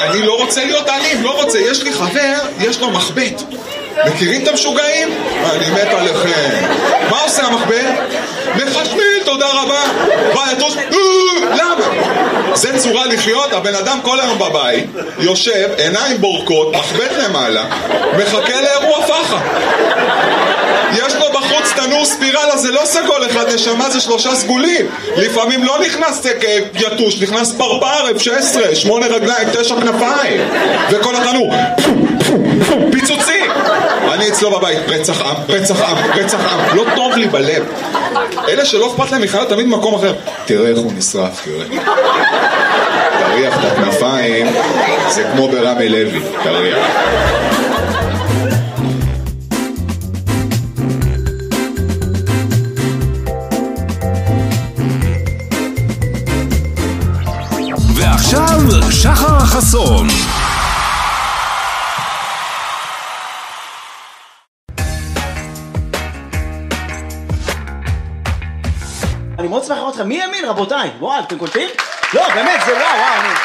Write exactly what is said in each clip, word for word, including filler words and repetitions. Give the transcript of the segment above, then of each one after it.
אני לא רוצה להיות אלים, לא רוצה. יש לי חבר, יש לו מחבט. מכירים את המשוגעים? אני מת עליכם. מה עושה המחבט? מחשמל, תודה רבה. בא יתוש, למה? זה צורה לחיות. הבן אדם כל היום בבית, יושב, עיניים בורקות, מחבט למעלה, מחכה לאירוע פחה. יש לו בחוץ תנור ספירלה, זה לא סגול אחד, נשמה זה שלושה סגולים. לפעמים לא נכנס יתוש, נכנס פרפר, אף שש עשרה, שמונה רגליים, תשע כנפיים, וכל התנור פיצוצים. אני אצלו בבית, רצח עם, רצח עם, רצח עם, לא טוב לי בלב. אלה שלא אכפת להם מחיות תמיד במקום אחר. תראה איך הוא נשרף, תראה. תריח את הכנפיים, זה כמו ברמי לוי, תריח. ועכשיו שחר חסון. אני מאוד שמח לראות אתכם. מי ימין, רבותיי? וואו, אתם קולטים? לא, באמת, זה וואו, וואו, אני...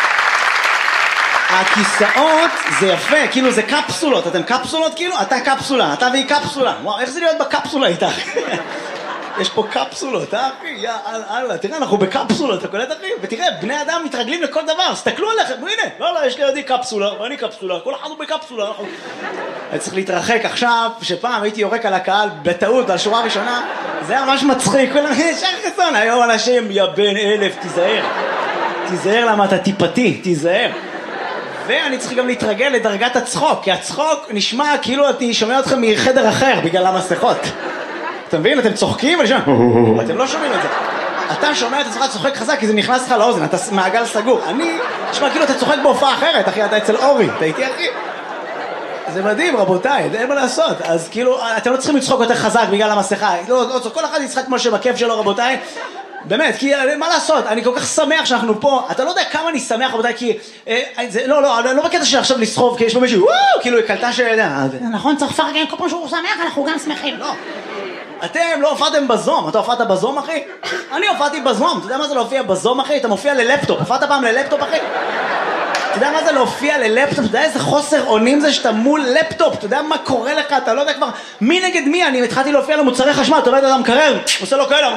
הכיסאות זה יפה, כאילו זה קפסולות. אתם קפסולות כאילו? אתה קפסולה, אתה והיא קפסולה. וואו, איך זה להיות בקפסולה איתך? יש פה קפסולות, אה אחי? יא אללה, תראה, אנחנו בקפסולות, אתה קולט אחי? ותראה, בני אדם מתרגלים לכל דבר, סתכלו עליכם, הנה, לא, לא, יש לי ידי קפסולה, ואני קפסולה, כל אחד הוא בקפסולה, אנחנו... אני צריך להתרחק עכשיו, שפעם הייתי יורק על הקהל בטעות, על שורה ראשונה, זה היה ממש מצחיק, כולם, שחר חסון, היום אנשים, יא בן אלף, תיזהר, תיזהר למה אתה טיפתי, תיזהר. ואני צריך גם להתרגל לדרגת הצחוק, כי הצחוק נשמע כאילו אני שומע אתכם מחדר אחר, בגלל המסכות. אתה מבין? אתם צוחקים ואני שומע, אתם לא שומעים את זה. אתה שומע את עצמך צוחק חזק כי זה נכנס לך לאוזן, אתה מעגל סגור. אני, תשמע, כאילו אתה צוחק בהופעה אחרת, אחי, אתה אצל אורי, אתה איתי אחי? זה מדהים, רבותיי, אין מה לעשות. אז כאילו, אתם לא צריכים לצחוק יותר חזק בגלל המסכה. לא, לא, כל אחד יצחק כמו שבכיף שלו, רבותיי. באמת, כי מה לעשות, אני כל כך שמח שאנחנו פה. אתה לא יודע כמה אני שמח, רבותיי, כי אה, זה, לא, לא, לא בקטע שעכשיו לסחוב, כי יש פה מישהו, וואו, כאילו, קלטה ש... נכון, צריך לפרגן, כל פעם שהוא שמח, אנחנו גם שמחים. לא. אתם לא הופעתם בזום, אתה הופעת בזום אחי? אני הופעתי בזום, אתה יודע מה זה להופיע בזום אחי? אתה מופיע ללפטופ, הופעת פעם ללפטופ אחי? אתה יודע מה זה להופיע ללפטופ? אתה יודע איזה חוסר אונים זה שאתה מול לפטופ? אתה יודע מה קורה לך? אתה לא יודע כבר מי נגד מי? אני התחלתי להופיע למוצרי חשמל, אתה יודע אתה מקרר, עושה לו כאלה.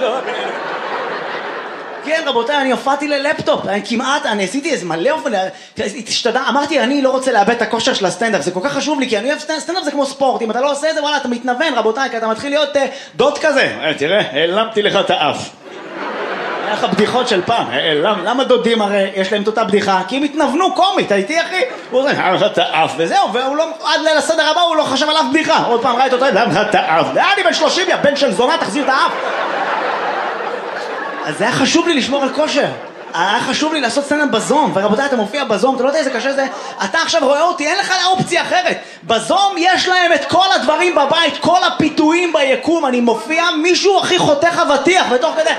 כן רבותיי, אני הופעתי ללפטופ, אני כמעט, אני עשיתי איזה מלא אופן, תשתדע, אמרתי אני לא רוצה לאבד את הכושר של הסטנדאפ, זה כל כך חשוב לי, כי אני אוהב סטנדאפ, זה כמו ספורט, אם אתה לא עושה את זה, וואלה, אתה מתנוון רבותיי, כי אתה מתחיל להיות דוד כזה, תראה, העלמתי לך את האף. היה לך בדיחות של פעם, למה דודים הרי יש להם את אותה בדיחה? כי הם התנוונו קומית, הייתי אחי, הוא עושה, העלם לך את האף, וזהו, והוא לא, עד ליל הסדר הבא הוא לא חשב עליו בדיחה, עוד פעם ראית אותו, העלם לך את האף, אני בן שלושים, יא בן של זונה, תחזיר את האף. אז זה היה חשוב לי לשמור על כושר, היה חשוב לי לעשות סטנדאפ בזום, ורבותיי אתה מופיע בזום, אתה לא יודע איזה קשה זה, אתה עכשיו רואה אותי, אין לך אופציה אחרת, בזום יש להם את כל הדברים בבית, כל הפיתויים ביקום, אני מופיע, מישהו הכי חותך אבטיח, ותוך כדי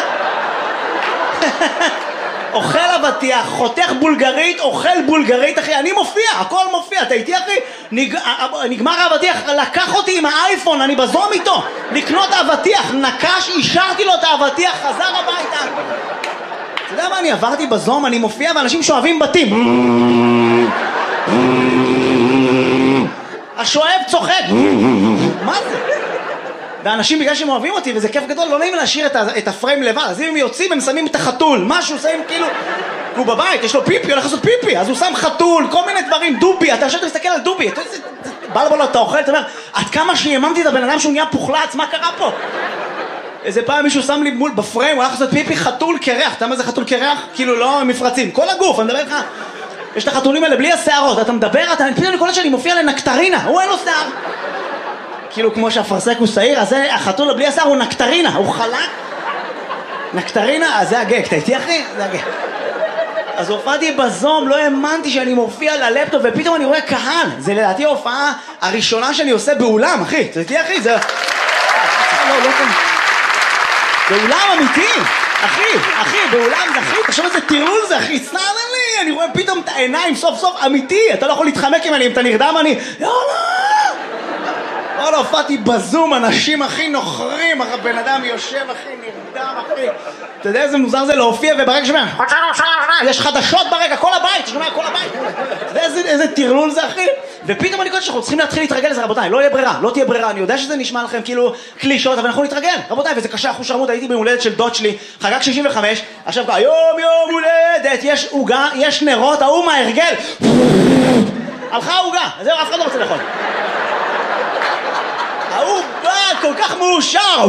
אוכל אבטיח, חותך בולגרית, אוכל בולגרית אחי, אני מופיע, הכל מופיע, אתה איתי אחי? נג... נגמר האבטיח, לקח אותי עם האייפון, אני בזום איתו, לקנות האבטיח, נקש, אישרתי לו את האבטיח, חזר הביתה. אתה יודע מה, אני עברתי בזום, אני מופיע ואנשים שואבים בתים. השואב צוחק. מה זה? ואנשים בגלל שהם אוהבים אותי, וזה כיף גדול, לא נעים להשאיר את, ה- את הפריים לבד, אז אם הם יוצאים, הם שמים את החתול, משהו, שמים כאילו, הוא בבית, יש לו פיפי, הולך לעשות פיפי, אז הוא שם חתול, כל מיני דברים, דובי, אתה עכשיו תסתכל על דובי, אתה יודע, בא לבוא לו, אתה אוכל, אתה אומר, עד כמה שיממתי את הבן אדם שהוא נהיה פוחלץ, מה קרה פה? איזה פעם מישהו שם לי מול בפריים, הוא הולך לעשות פיפי, חתול קרח, אתה יודע מה זה חתול קרח? כאילו לא מפרצים, כל הגוף, אני מדבר לך, יש את החתולים האלה בלי השערות, אתה מדבר, אתה, פתאום אני קולט שאני מופיע לנקטרינה, הוא אין לו שיער. כאילו כמו שהפרסק הוא שעיר, אז החתול בלי השיער הוא נקטרינה, הוא חלק. נקטרינה, אז זה הגג, אתה איתי אחי? זה הגג. אז הופעתי בזום, לא האמנתי שאני מופיע ללפטופ, ופתאום אני רואה קהל. זה לדעתי ההופעה הראשונה שאני עושה באולם, אחי. אתה איתי אחי? זה... לא, לא כאן. באולם אמיתי, אחי, אחי, באולם זה אחי, תחשוב איזה טירול זה אחי, סנן לי, אני רואה פתאום את העיניים סוף סוף אמיתי, אתה לא יכול להתחמק עם אני, אם אתה נרדם אני, יאללה! לא, לא, הופעתי בזום, אנשים הכי נוחרים, הבן אדם יושב הכי נרדם, הכי... אתה יודע איזה מוזר זה להופיע וברגע שומע... יש חדשות ברקע, כל הבית, שומע, כל הבית. איזה, איזה תרלול זה, אחי. ופתאום אני קודש שאנחנו צריכים להתחיל להתרגל לזה, רבותיי, לא יהיה ברירה, לא תהיה ברירה, אני יודע שזה נשמע לכם כאילו קלישות, אבל אנחנו נתרגל, רבותיי, וזה קשה, אחוז שרמות, הייתי במולדת של דוד שלי, חגג שישים וחמש, עכשיו כבר, יום יום הולדת, יש עוגה, יש נרות, ההוא מההרגל, הלכה העוגה, זהו, אף אחד לא רוצה לאכול. ההוא בא כל כך מאושר,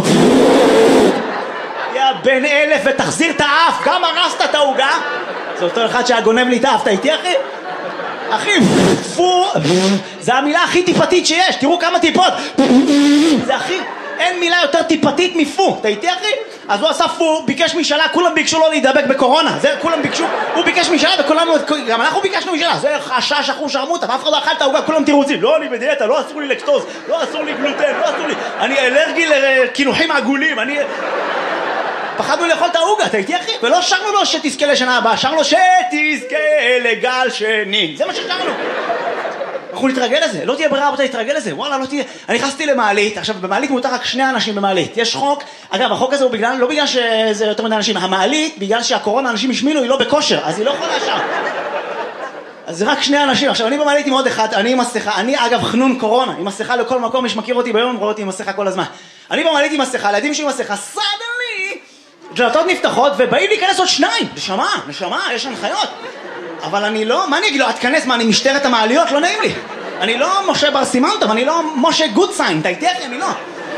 יא בן אלף ותחזיר את האף, גם הרסת את העוגה. זה אותו אחד שהגונב לי את האף, אתה איתי אחי? אחי, פו, זה המילה הכי טיפתית שיש, תראו כמה טיפות. זה הכי, אין מילה יותר טיפתית מפו, אתה איתי אחי? אז הוא עשה פו, ביקש משאלה, כולם ביקשו לו להידבק בקורונה, זה כולם ביקשו, הוא ביקש משאלה וכולנו, גם אנחנו ביקשנו משאלה, זה חשש אחוז שרמוטה, ואף אחד לא אכל את העוגה, כולם תירוצים, לא אני בדיאטה, לא אסור לי לקטוז, לא אסור לי גלוטן, לא אסור לי, אני אלרגי לקינוחים עגולים, אני... פחדנו לאכול את העוגה, אתה איתי אחי? ולא שרנו לו שתזכה לשנה הבאה, שרנו לו שתזכה לגל שני, זה מה ששרנו. אנחנו נתרגל לזה, לא תהיה ברירה רבותיי, נתרגל לזה, וואלה לא תהיה. אני נכנסתי למעלית, עכשיו במעלית מותר רק שני אנשים במעלית, יש חוק, אגב החוק הזה הוא בגלל, לא בגלל שזה יותר מדי אנשים, המעלית בגלל שהקורונה אנשים השמינו היא לא בכושר, אז היא לא יכולה שם. אז זה רק שני אנשים, עכשיו אני במעלית עם עוד אחד, אני עם מסכה, אני אגב חנון קורונה, עם מסכה לכל מקום, מי שמכיר אותי ביום, רואה אותי עם מסכה כל הזמן. אני במעלית עם מסכה, לילדים שלי עם מסכה, סדלי, דלתות נפתחות ובאים להיכנס עוד שניים, נשמה, נשמה, יש הנחיות. אבל אני לא, מה אני אגיד לו, את כנס, מה אני משטרת המעליות? לא נעים לי. אני לא משה בר סימנטוב, אני לא משה גודסיין, אתה איתי אחי? אני לא.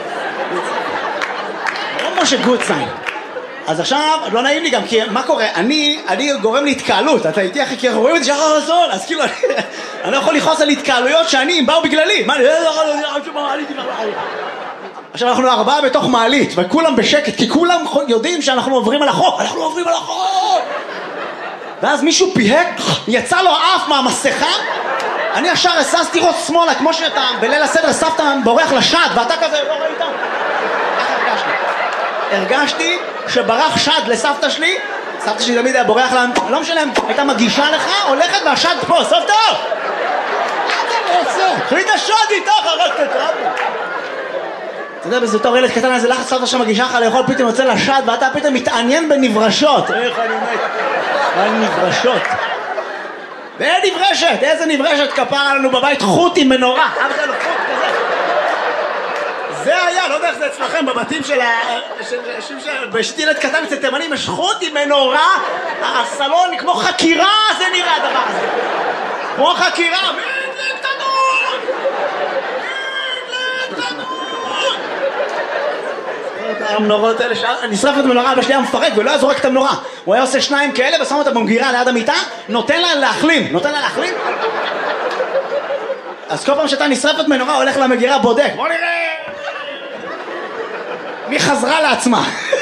לא משה גודסיין. אז עכשיו, לא נעים לי גם, כי מה קורה? אני, אני גורם להתקהלות, אתה איתי אחי? כי אנחנו רואים את זה שחר רזון, אז כאילו, אני לא יכול לכעוס על התקהלויות שאני, הם באו בגללי. מה, אני לא יכול עכשיו אנחנו ארבעה בתוך מעלית, וכולם בשקט, כי כולם יודעים שאנחנו עוברים על החוק. אנחנו עוברים על החוק! ואז מישהו פיהק, יצא לו אף מהמסכה, אני ישר הססתי ראש שמאלה, כמו שאתה בליל הסדר סבתא בורח לשד, ואתה כזה לא ראית? איך הרגשתי? הרגשתי שברח שד לסבתא שלי, סבתא שלי תמיד היה בורח לה, לא משנה, הייתה מגישה לך, הולכת והשד פה, סבתא! מה אתה רוצה? קחי את השד איתך, הרגת את רבי. אתה יודע, בזה תור ילד קטן, איזה לחץ סבתא שמגישה לך לאכול, פתאום יוצא לשד, ואתה פתאום מתעניין בנברשות. איך אני מת? על נברשות. ואין נברשת, איזה נברשת כפרה לנו בבית, חוט עם מנורה. אבא לו חוט כזה. זה היה, לא יודע איך זה אצלכם, בבתים של ה... בשתי ילד קטן אצל תימנים, יש חוט עם מנורה, הסלון כמו חקירה, זה נראה הדבר הזה. כמו חקירה, מדלק תנור! מדלק תנור! המנורות האלה, נשרפת מנורה, אבא שלי היה מפרק ולא היה זורק את המנורה. הוא היה עושה שניים כאלה ושם אותה במגירה ליד המיטה, נותן לה להחלים, נותן לה להחלים. אז כל פעם שאתה נשרפת מנורה, הולך למגירה, בודק, בוא נראה מי חזרה לעצמה.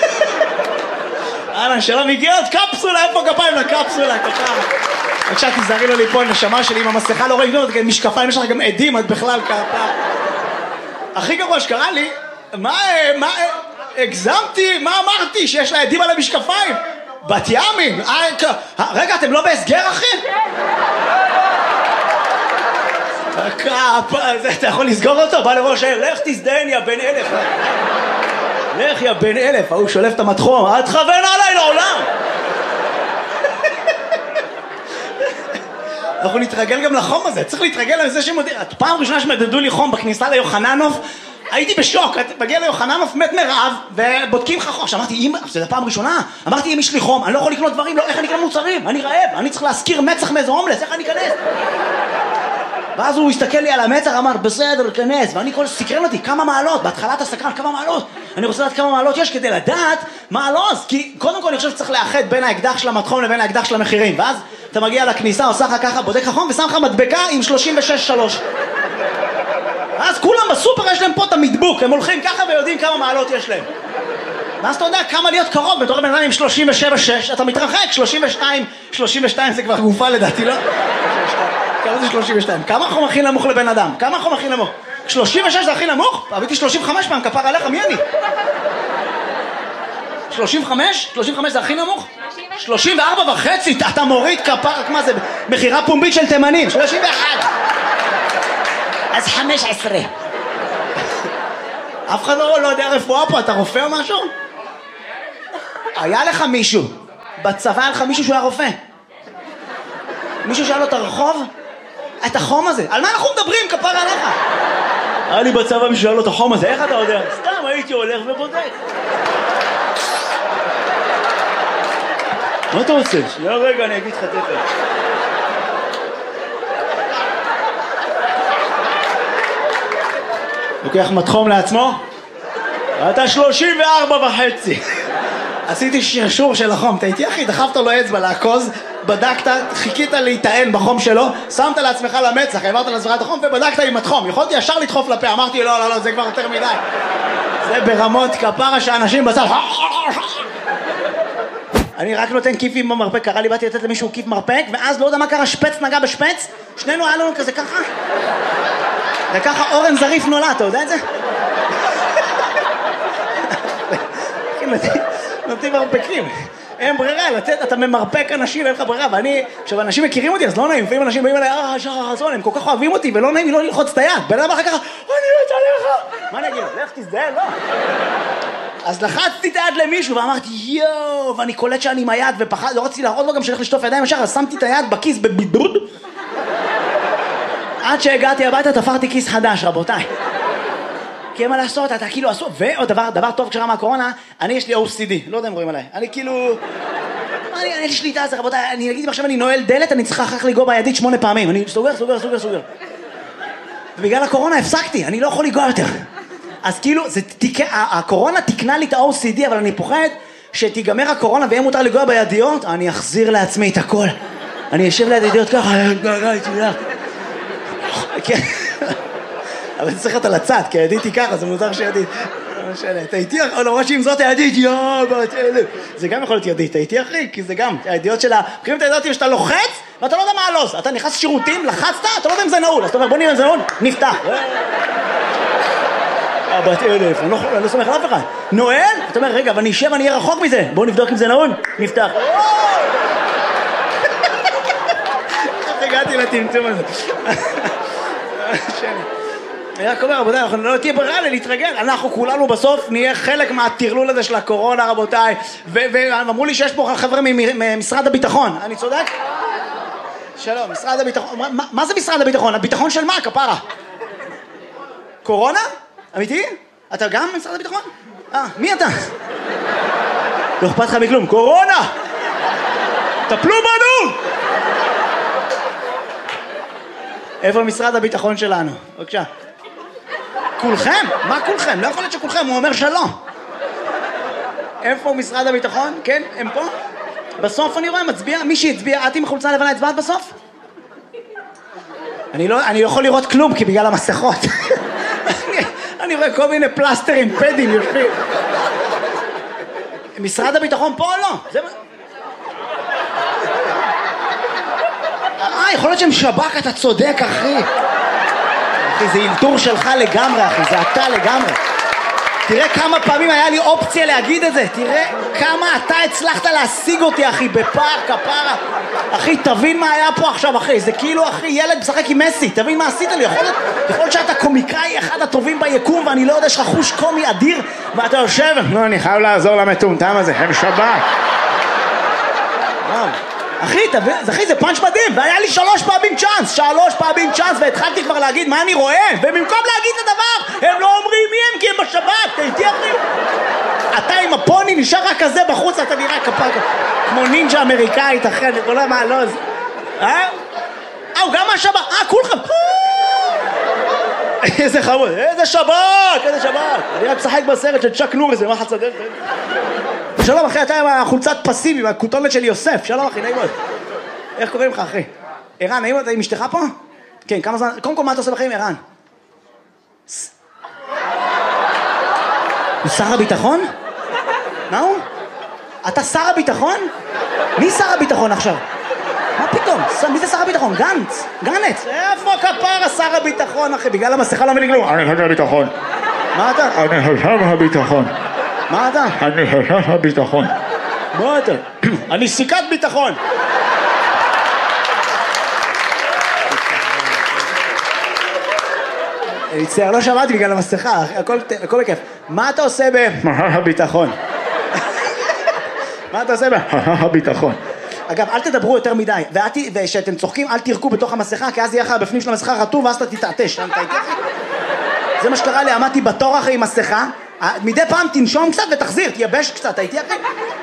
אהלן, שלום, הגיע עוד קפסולה, איפה כפיים לקפסולה, כפיים. בבקשה, תזהרי לו לי פה, נשמה שלי, עם המסכה לא רואים, משקפיים, יש לך גם עדים, את בכלל כפיים. הכי גרוע שקרה לי, מה, מה, הגזמתי, מה אמרתי? שיש לה עדים על המשקפיים? בת ימים, רגע, אתם לא בהסגר אחי? אתה יכול לסגור אותו? בא לראש העיר, לך תזדיין יא בן אלף. לך יא בן אלף, הוא שולף את המתחום, אל תכוון עליי לעולם. אנחנו נתרגל גם לחום הזה, צריך להתרגל לזה שמודיע. פעם ראשונה שמדדו לי חום בכניסה ליוחננוף, הייתי בשוק, מגיע ליוחננוף מת מרעב ובודקים לך חום. אמרתי, אמא, זה פעם ראשונה, אמרתי, אם יש לי חום, אני לא יכול לקנות דברים, לא, איך אני אקנה מוצרים? אני רעב, אני צריך להזכיר מצח מאיזה הומלס, איך אני אכנס? ואז הוא הסתכל לי על המצח, אמר, בסדר, כנס, ואני כל סקרן אותי, כמה מעלות, בהתחלת הסקרן, כמה מעלות, אני רוצה לדעת כמה מעלות יש כדי לדעת מה הלוז, כי קודם כל אני חושב שצריך לאחד בין האקדח של המתחום לבין האקדח של המחירים, ואז אתה מגיע לכניסה, עושה לך ככה, בודק לך חום ושם לך מדבקה עם שלושים ושש שלוש. אז כולם בסופר יש להם פה את המדבוק, הם הולכים ככה ויודעים כמה מעלות יש להם. ואז אתה יודע כמה להיות קרוב, בתור בן אדם עם שלושים ושבע שש, אתה מתרחק, שלושים ושתיים, שלושים ושתיים זה כבר גופה לדעתי, לא? כמה זה שלושים ושתיים? כמה חום הכי נמוך לבן אדם? כמה חום הכי נמוך? שלושים ושש זה הכי נמוך? אביתי שלושים וחמש פעם, כפר עליך, מי אני? שלושים וחמש? שלושים וחמש זה הכי נמוך? שלושים וארבע וחצי, אתה מוריד כפר, מה זה? מחירה פומבית של תימנים, שלושים ואחת. אז חמש עשרה. אף אחד לא יודע רפואה פה, אתה רופא או משהו? היה לך מישהו, בצבא היה לך מישהו שהוא היה רופא. מישהו שאל לו את הרחוב? את החום הזה. על מה אנחנו מדברים, כפר עליך? היה לי בצבא מישהו שאל לו את החום הזה. איך אתה יודע? סתם הייתי הולך ובודק. מה אתה רוצה? שנייה רגע, אני אגיד לך תכף. לוקח מתחום לעצמו? אתה שלושים וארבע וחצי. עשיתי שרשור של החום. אתה איתי אחי, דחפת לו אצבע לעקוז, בדקת, חיכית להיטען בחום שלו, שמת לעצמך למצח, העברת לעצמך את החום ובדקת עם התחום. יכולתי ישר לדחוף לפה, אמרתי לא, לא, לא, זה כבר יותר מדי. זה ברמות כפרה שאנשים בצד. אני רק נותן כיפים במרפק, קרה לי, באתי לתת למישהו כיף מרפק, ואז לא יודע מה קרה, שפץ נגע בשפץ, שנינו היה לנו כזה ככה. וככה אורן זריף נולד, אתה יודע את זה? נותנים מרפקים, אין ברירה, לצאת, אתה ממרפק אנשים, אין לך ברירה, ואני, עכשיו אנשים מכירים אותי, אז לא נעים, לפעמים אנשים באים אליי, אה, שחר חסון, הם כל כך אוהבים אותי, ולא נעים לי לא ללחוץ את היד, בן אדם אחר ככה, אני מת עליך, מה אני אגיד? לך תזדהה, לא. אז לחצתי את היד למישהו, ואמרתי, יואו, ואני קולט שאני עם היד, ופחד, לא רציתי להראות לו גם שהלך לשטוף ידיים ישר, אז שמתי את היד בכיס בבידוד, עד שהגעתי הביתה, תפרתי כיס חדש, רבותיי. כי מה לעשות, אתה כאילו עשו, ועוד דבר, דבר טוב כשרה מהקורונה, אני יש לי או סי די, לא יודע אם רואים עליי, אני כאילו, אני, אני יש לי שליטה, רבותיי, אני אגיד אם עכשיו אני נועל דלת, אני צריכה אחר כך לגוע בידית שמונה פעמים, אני סוגר, סוגר, סוגר, סוגר. ובגלל הקורונה הפסקתי, אני לא יכול לגוע יותר. אז כאילו, זה תיק, הקורונה תקנה לי את ה-או סי די, אבל אני פוחד שתיגמר הקורונה ויהיה מותר לגוע בידיות, אני אחזיר לעצמי את הכל. אני אשב ליד ידיות ככה, אבל זה צריך להיות על הצד, כי הידית היא ככה, זה מוזר שידית. אתה איתי, למרות שאם זאת הידית, יואו, זה גם יכול להיות ידית, אתה איתי אחי, כי זה גם, הידיעות שלה, בחירים את הידיעות שאתה לוחץ, ואתה לא יודע מה הלו"ז, אתה נכנס שירותים, לחצת, אתה לא יודע אם זה נעול, אז אתה אומר, בוא נראה אם זה נעול, נפתח. בת אלף, אני לא סומך על אף אחד. נועל, אתה אומר, רגע, אבל אני אשב, אני אהיה רחוק מזה, בוא נבדוק אם זה נעול, נפתח. הגעתי לטמטום הזה. אני רק אומר, רבותיי, אנחנו לא תהיה ברירה להתרגל, אנחנו כולנו בסוף נהיה חלק מהטרלול הזה של הקורונה, רבותיי, ואמרו לי שיש פה חבר'ה ממשרד הביטחון, אני צודק? שלום, משרד הביטחון, מה זה משרד הביטחון? הביטחון של מה, כפרה? קורונה? אמיתי? אתה גם ממשרד הביטחון? אה, מי אתה? לא אכפת לך מכלום, קורונה! טפלו בנו! איפה משרד הביטחון שלנו? בבקשה. כולכם? מה כולכם? לא יכול להיות שכולכם, הוא אומר שלום. איפה משרד הביטחון? כן, הם פה? בסוף אני רואה, מצביע, מי שהצביע, את עם חולצה לבנה הצבעת בסוף? אני לא, אני לא יכול לראות כלום, כי בגלל המסכות. אני, אני רואה כל מיני פלסטרים, פדים, יושבים. משרד הביטחון פה או לא? זה... אה, יכול להיות שהם שב"כ, אתה צודק, אחי. אחי, זה אילתור שלך לגמרי, אחי, זה אתה לגמרי. תראה כמה פעמים היה לי אופציה להגיד את זה. תראה כמה אתה הצלחת להשיג אותי, אחי, בפער, כפרה. אחי, תבין מה היה פה עכשיו, אחי. זה כאילו, אחי, ילד משחק עם מסי. תבין מה עשית לי. יכול להיות, יכול להיות שאתה קומיקאי אחד הטובים ביקום, ואני לא יודע, יש לך חוש קומי אדיר, ואתה יושב, לא, אני חייב לעזור למטומטם הזה, הם שב"כ. אחי, אחי, זה פאנץ' מדהים, והיה לי שלוש פעמים צ'אנס, שלוש פעמים צ'אנס, והתחלתי כבר להגיד מה אני רואה, ובמקום להגיד את הדבר, הם לא אומרים מי הם, כי הם בשב"כ, תהייתי אחי. אתה עם הפוני נשאר רק כזה בחוץ, אתה נראה כפה, כמו נינג'ה אמריקאית, אחי, אני לא יודע מה, לא, זה... אה? אה, הוא גם מהשב"כ, אה, כולכם. איזה חמוד, איזה שב"כ, איזה שב"כ. אני רק משחק בסרט של צ'אק נוריס, מה חצה דרך? שלום אחי, אתה עם החולצת פסיבי, עם הכותונת של יוסף. שלום אחי, נעים מאוד. איך קוראים לך אחי? ערן, נעים מאוד, אתה עם אשתך פה? כן, כמה זמן... קודם כל, מה אתה עושה בחיים, ערן? הוא שר הביטחון? מה הוא? אתה שר הביטחון? מי שר הביטחון עכשיו? מה פתאום? מי זה שר הביטחון? גנץ? גנץ? איפה כפרה שר הביטחון אחי? בגלל המסכה לא מבין כלום. אני חושב הביטחון. מה אתה? אני חושב הביטחון. מה אתה? אני חושב הביטחון. מה אתה? אני סיכת ביטחון. אני מצטער, לא שמעתי בגלל המסכה, הכל בכיף. מה אתה עושה ב... הביטחון. מה אתה עושה ב... הביטחון. אגב, אל תדברו יותר מדי, וכשאתם צוחקים אל תירקו בתוך המסכה, כי אז יהיה לך בפנים של המסכה רטוב ואז אתה תתעטש. זה מה שקרה לי, עמדתי בתור אחרי מסכה, מדי פעם תנשום קצת ותחזיר, תייבש קצת, הייתי אחרי